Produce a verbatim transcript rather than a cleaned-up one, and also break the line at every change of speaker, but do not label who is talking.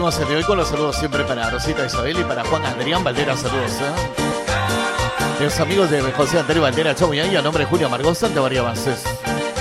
Abrimos el de hoy con los saludos siempre para Rosita Isabel y para Juan Adrián Valdera. Saludos, ¿eh? Los amigos de José Antonio Valdera, Chau y a nombre de Julio Amargosa de María Vances.